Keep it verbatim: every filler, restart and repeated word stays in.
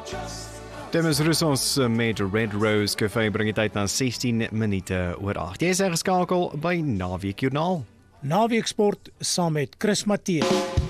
Demis Roussos met Red Rose Café bring die tyd na sestien minute oor agt. Jy is geskakel by Naweek Joernaal. Naweek Sport saam met Chris Matthee.